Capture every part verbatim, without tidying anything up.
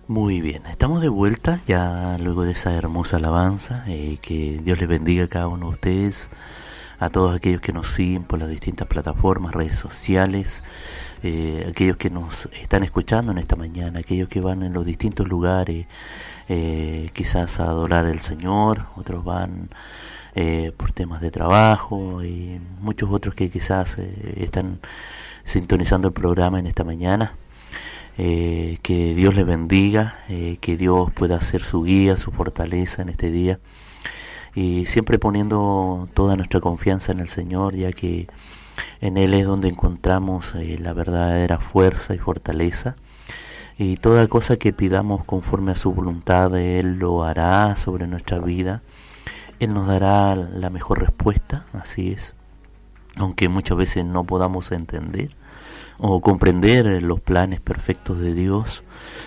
Muy bien, estamos de vuelta ya luego de esa hermosa alabanza. Eh, que Dios les bendiga a cada uno de ustedes, a todos aquellos que nos siguen por las distintas plataformas, redes sociales, eh, aquellos que nos están escuchando en esta mañana, aquellos que van en los distintos lugares, eh, quizás a adorar al Señor, otros van eh, por temas de trabajo y muchos otros que quizás eh, están sintonizando el programa en esta mañana. Eh, que Dios les bendiga, eh, que Dios pueda ser su guía, su fortaleza en este día, y siempre poniendo toda nuestra confianza en el Señor, ya que en Él es donde encontramos eh, la verdadera fuerza y fortaleza, y toda cosa que pidamos conforme a su voluntad, Él lo hará sobre nuestra vida. Él nos dará la mejor respuesta, así es, aunque muchas veces no podamos entender o comprender los planes perfectos de Dios.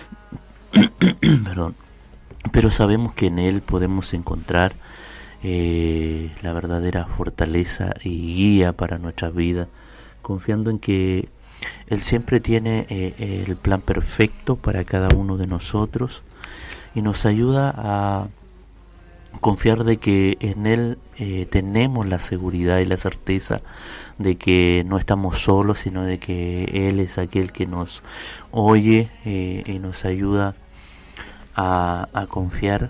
Perdón. Pero sabemos que en Él podemos encontrar eh, la verdadera fortaleza y guía para nuestra vida, confiando en que Él siempre tiene eh, el plan perfecto para cada uno de nosotros, y nos ayuda a confiar de que en Él eh, tenemos la seguridad y la certeza de que no estamos solos, sino de que Él es aquel que nos oye eh, y nos ayuda a, a confiar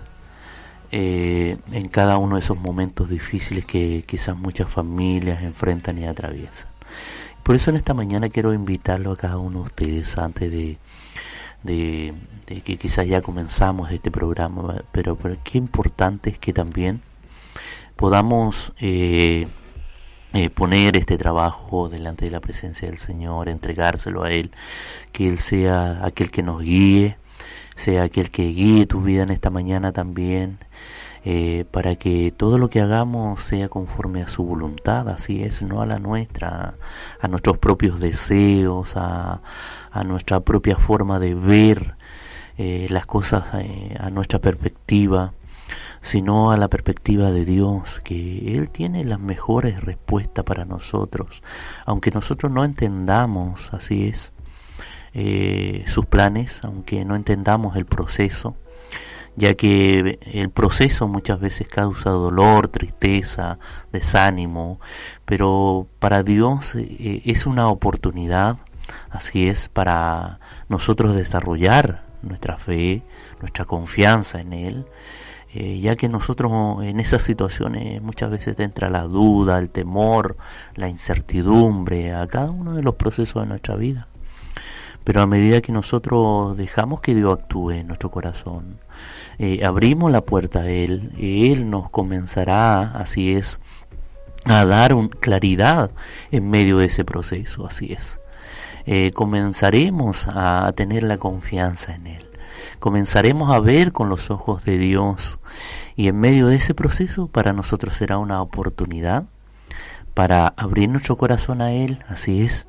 eh, en cada uno de esos momentos difíciles que quizás muchas familias enfrentan y atraviesan. Por eso en esta mañana quiero invitarlo a cada uno de ustedes, antes de De, de que quizás ya comenzamos este programa, pero, pero qué importante es que también podamos eh, eh, poner este trabajo delante de la presencia del Señor, entregárselo a Él, que Él sea aquel que nos guíe, sea aquel que guíe tu vida en esta mañana también, eh, para que todo lo que hagamos sea conforme a su voluntad, así es, no a la nuestra, a nuestros propios deseos, a, a nuestra propia forma de ver eh, las cosas, eh, a nuestra perspectiva, sino a la perspectiva de Dios, que Él tiene las mejores respuestas para nosotros, aunque nosotros no entendamos, así es, eh, sus planes, aunque no entendamos el proceso, ya que el proceso muchas veces causa dolor, tristeza, desánimo, pero para Dios eh, es una oportunidad, así es, para nosotros desarrollar nuestra fe, nuestra confianza en Él, eh, ya que nosotros en esas situaciones muchas veces entra la duda, el temor, la incertidumbre a cada uno de los procesos de nuestra vida. Pero a medida que nosotros dejamos que Dios actúe en nuestro corazón, eh, abrimos la puerta a Él, Él nos comenzará, así es, a dar un, claridad en medio de ese proceso, así es. Eh, comenzaremos a tener la confianza en Él, comenzaremos a ver con los ojos de Dios, y en medio de ese proceso para nosotros será una oportunidad para abrir nuestro corazón a Él, así es,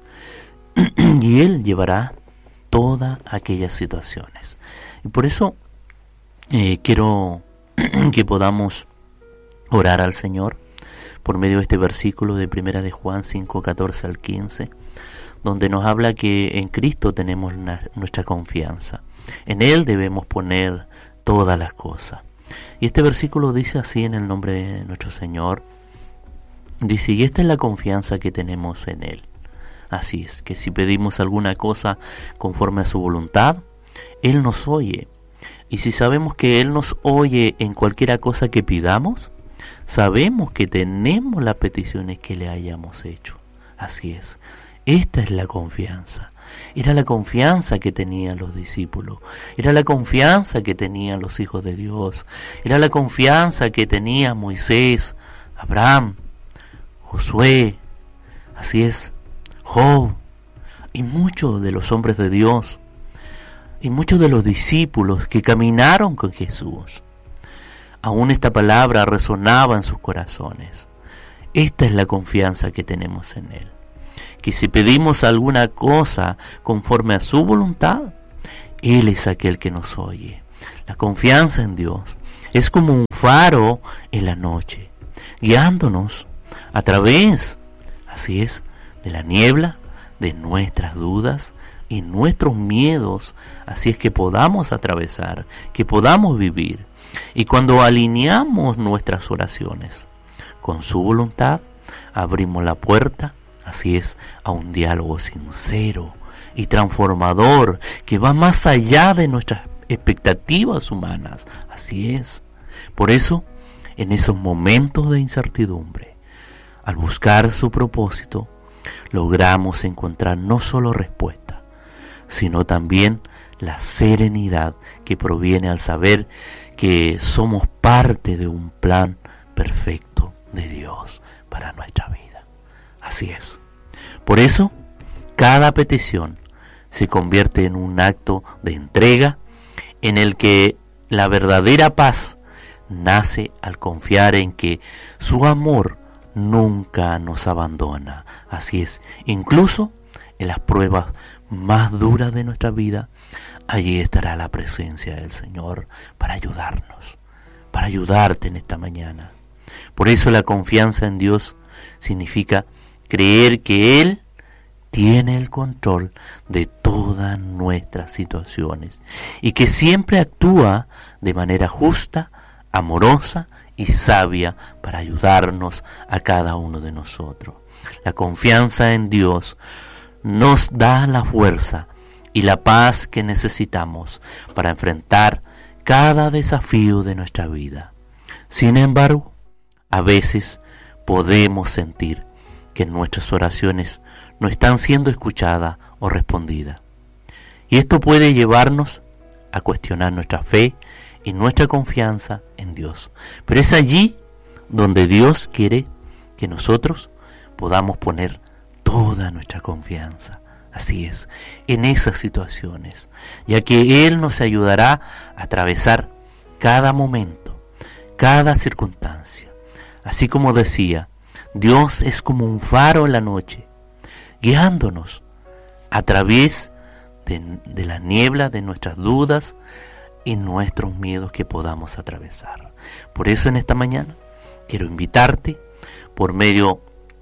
y Él llevará todas aquellas situaciones. Y por eso eh, quiero que podamos orar al Señor por medio de este versículo de Primera de Juan cinco, catorce al quince, donde nos habla que en Cristo tenemos una, nuestra confianza. En Él debemos poner todas las cosas. Y este versículo dice así en el nombre de nuestro Señor. Dice, y esta es la confianza que tenemos en Él. Así es, que si pedimos alguna cosa conforme a su voluntad, Él nos oye. Y si sabemos que Él nos oye en cualquiera cosa que pidamos, sabemos que tenemos las peticiones que le hayamos hecho. Así es, esta es la confianza. Era la confianza que tenían los discípulos, era la confianza que tenían los hijos de Dios, era la confianza que tenía Moisés, Abraham, Josué, así es, Job, y muchos de los hombres de Dios, y muchos de los discípulos que caminaron con Jesús. Aún esta palabra resonaba en sus corazones. Esta es la confianza que tenemos en Él, que si pedimos alguna cosa conforme a su voluntad, Él es aquel que nos oye. La confianza en Dios es como un faro en la noche, guiándonos a través, así es, de la niebla, de nuestras dudas y nuestros miedos, así es que podamos atravesar, que podamos vivir. Y cuando alineamos nuestras oraciones con su voluntad, abrimos la puerta, así es, a un diálogo sincero y transformador que va más allá de nuestras expectativas humanas. Así es. Por eso, en esos momentos de incertidumbre, al buscar su propósito, logramos encontrar no solo respuesta, sino también la serenidad que proviene al saber que somos parte de un plan perfecto de Dios para nuestra vida. Así es. Por eso, cada petición se convierte en un acto de entrega en el que la verdadera paz nace al confiar en que su amor nunca nos abandona. Así es, incluso en las pruebas más duras de nuestra vida, allí estará la presencia del Señor para ayudarnos, para ayudarte en esta mañana. Por eso la confianza en Dios significa creer que Él tiene el control de todas nuestras situaciones y que siempre actúa de manera justa, amorosa y sabia para ayudarnos a cada uno de nosotros. La confianza en Dios nos da la fuerza y la paz que necesitamos para enfrentar cada desafío de nuestra vida. Sin embargo, a veces podemos sentir que nuestras oraciones no están siendo escuchadas o respondidas. Y esto puede llevarnos a cuestionar nuestra fe y nuestra confianza en Dios. Pero es allí donde Dios quiere que nosotros podamos poner toda nuestra confianza. Así es, en esas situaciones, ya que Él nos ayudará a atravesar cada momento, cada circunstancia. Así como decía, Dios es como un faro en la noche, guiándonos a través de, de la niebla de nuestras dudas y nuestros miedos que podamos atravesar. Por eso en esta mañana quiero invitarte por medio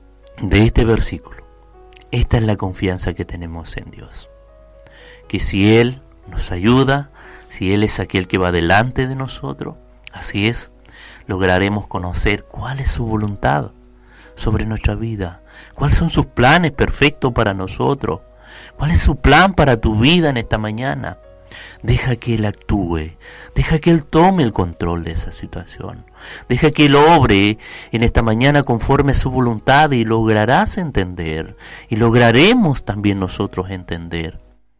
de este versículo. Esta es la confianza que tenemos en Dios, que si Él nos ayuda, si Él es aquel que va delante de nosotros, así es, lograremos conocer cuál es su voluntad sobre nuestra vida, cuáles son sus planes perfectos para nosotros, cuál es su plan para tu vida en esta mañana. Deja que Él actúe, deja que Él tome el control de esa situación, deja que Él obre en esta mañana conforme a su voluntad y lograrás entender, y lograremos también nosotros entender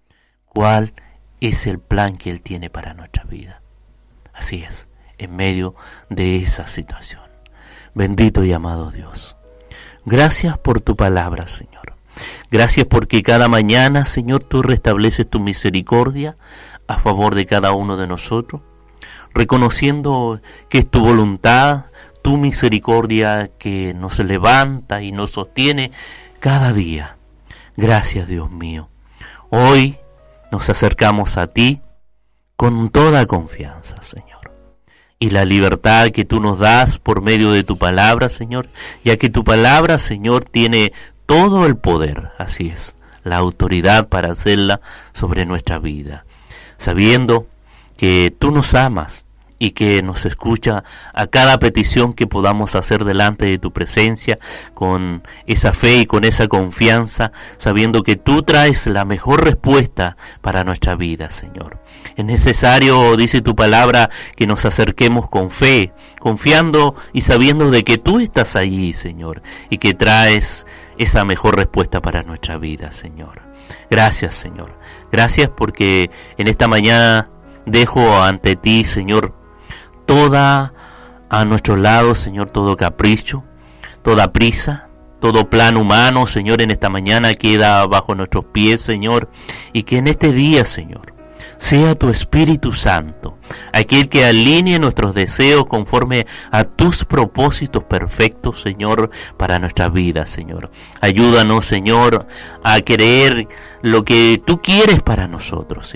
cuál es el plan que Él tiene para nuestra vida. Así es, en medio de esa situación. Bendito y amado Dios, gracias por tu palabra, Señor. Gracias porque cada mañana, Señor, tú restableces tu misericordia a favor de cada uno de nosotros, reconociendo que es tu voluntad, tu misericordia que nos levanta y nos sostiene cada día. Gracias, Dios mío. Hoy nos acercamos a ti con toda confianza, Señor. Y la libertad que tú nos das por medio de tu palabra, Señor, ya que tu palabra, Señor, tiene todo el poder, así es, la autoridad para hacerla sobre nuestra vida, sabiendo que tú nos amas y que nos escucha a cada petición que podamos hacer delante de tu presencia, con esa fe y con esa confianza, sabiendo que tú traes la mejor respuesta para nuestra vida, Señor. Es necesario, dice tu palabra, que nos acerquemos con fe, confiando y sabiendo de que tú estás allí, Señor, y que traes esa mejor respuesta para nuestra vida, Señor. Gracias, Señor. Gracias porque en esta mañana dejo ante ti, Señor, toda a nuestro lado, Señor, todo capricho, toda prisa, todo plan humano, Señor, en esta mañana queda bajo nuestros pies, Señor, y que en este día, Señor, sea tu Espíritu Santo, aquel que alinee nuestros deseos conforme a tus propósitos perfectos, Señor, para nuestra vida, Señor. Ayúdanos, Señor, a creer lo que tú quieres para nosotros, Señor.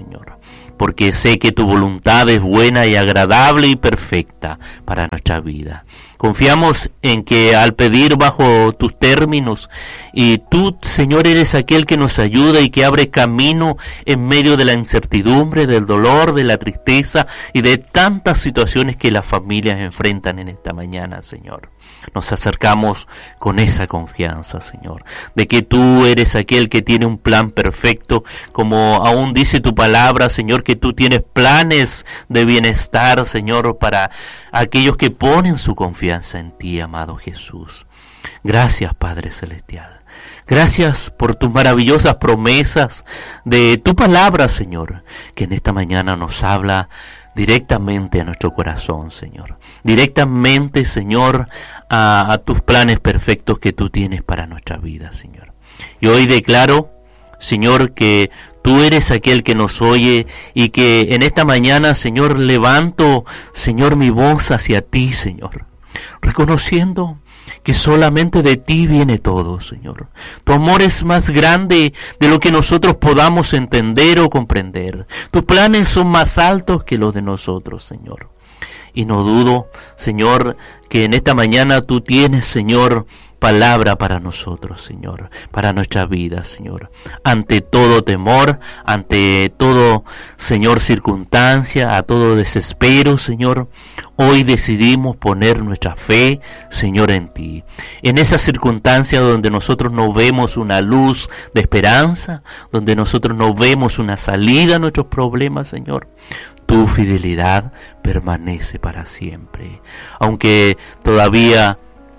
porque sé que tu voluntad es buena y agradable y perfecta para nuestra vida. Confiamos en que al pedir bajo tus términos, y tú, Señor, eres aquel que nos ayuda y que abre camino en medio de la incertidumbre, del dolor, de la tristeza y de tantas situaciones que las familias enfrentan en esta mañana, Señor. Nos acercamos con esa confianza, Señor, de que tú eres aquel que tiene un plan perfecto, como aún dice tu palabra, Señor, que tú tienes planes de bienestar, Señor, para aquellos que ponen su confianza en ti, amado Jesús. Gracias, Padre Celestial. Gracias por tus maravillosas promesas de tu palabra, Señor, que en esta mañana nos habla directamente a nuestro corazón, Señor. Directamente, Señor, a, a tus planes perfectos que tú tienes para nuestra vida, Señor. Y hoy declaro, Señor, que tú eres aquel que nos oye y que en esta mañana, Señor, levanto, Señor, mi voz hacia ti, Señor, reconociendo que solamente de ti viene todo, Señor. Tu amor es más grande de lo que nosotros podamos entender o comprender. Tus planes son más altos que los de nosotros, Señor. Y no dudo, Señor, que en esta mañana tú tienes, Señor, palabra para nosotros, Señor, para nuestra vida, Señor. Ante todo temor, ante todo, Señor, circunstancia, a todo desespero, Señor, hoy decidimos poner nuestra fe, Señor, en ti. En esa circunstancia donde nosotros no vemos una luz de esperanza, donde nosotros no vemos una salida a nuestros problemas, Señor, tu fidelidad permanece para siempre. Aunque todavía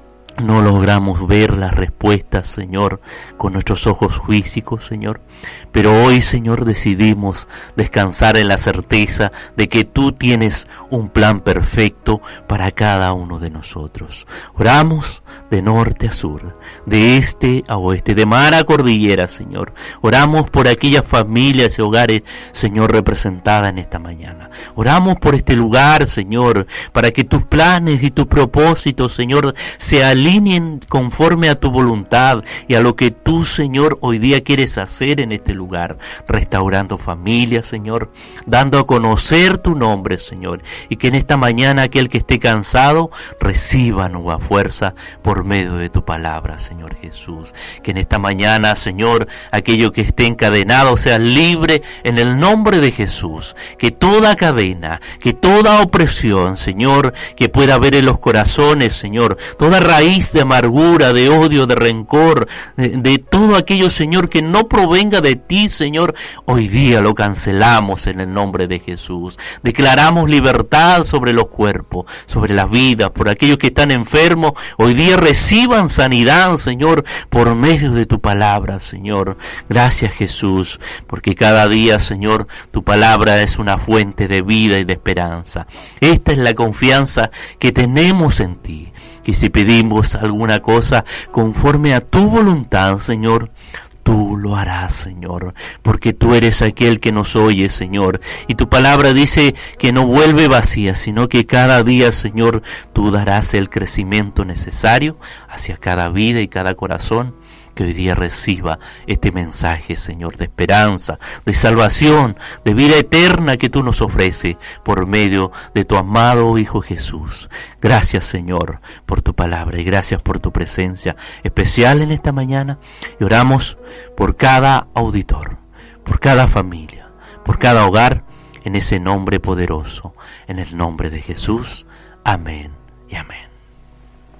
no logramos ver las respuestas, Señor, con nuestros ojos físicos, Señor, pero hoy, Señor, decidimos descansar en la certeza de que tú tienes un plan perfecto para cada uno de nosotros. Oramos de norte a sur, de este a oeste, de mar a cordillera, Señor. Oramos por aquellas familias y hogares, Señor, representadas en esta mañana. Oramos por este lugar, Señor, para que tus planes y tus propósitos, Señor, se alineen conforme a tu voluntad y a lo que tú, Señor, hoy día quieres hacer en este lugar, restaurando familias, Señor, dando a conocer tu nombre, Señor, y que en esta mañana aquel que esté cansado reciba nueva fuerza por medio de tu palabra, Señor Jesús. Que en esta mañana, Señor, aquello que esté encadenado sea libre en el nombre de Jesús. Que toda cadena, que toda opresión, Señor, que pueda haber en los corazones, Señor, toda raíz de amargura, de odio, de rencor, de, de todo aquello, Señor, que no provenga de ti, Señor, hoy día lo cancelamos en el nombre de Jesús. Declaramos libertad sobre los cuerpos, sobre las vidas, por aquellos que están enfermos, hoy día reciban sanidad, Señor, por medio de tu palabra, Señor. Gracias, Jesús, porque cada día, Señor, tu palabra es una fuente de vida y de esperanza. Esta es la confianza que tenemos en ti, que si pedimos alguna cosa conforme a tu voluntad, Señor, tú lo harás, Señor, porque tú eres aquel que nos oye, Señor, y tu palabra dice que no vuelve vacía, sino que cada día, Señor, tú darás el crecimiento necesario hacia cada vida y cada corazón que hoy día reciba este mensaje, Señor, de esperanza, de salvación, de vida eterna que tú nos ofreces por medio de tu amado Hijo Jesús. Gracias, Señor, por tu palabra y gracias por tu presencia especial en esta mañana. Y oramos por cada auditor, por cada familia, por cada hogar, en ese nombre poderoso, en el nombre de Jesús. Amén y amén.